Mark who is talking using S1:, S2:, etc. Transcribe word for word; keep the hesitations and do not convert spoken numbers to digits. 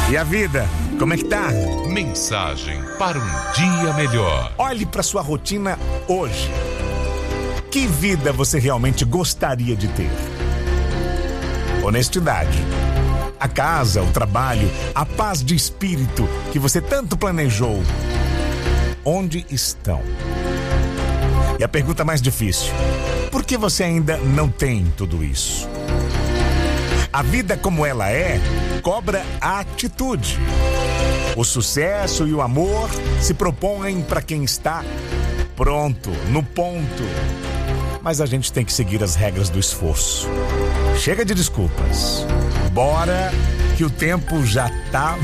S1: E a vida, como é que tá?
S2: Mensagem para um dia melhor.
S1: Olhe para sua rotina hoje. Que vida você realmente gostaria de ter? Honestidade. A casa, o trabalho, a paz de espírito que você tanto planejou. Onde estão? E a pergunta mais difícil: por que você ainda não tem tudo isso? A vida como ela é, cobra a atitude. O sucesso e o amor se propõem para quem está pronto, no ponto. Mas a gente tem que seguir as regras do esforço. Chega de desculpas. Bora, que o tempo já tá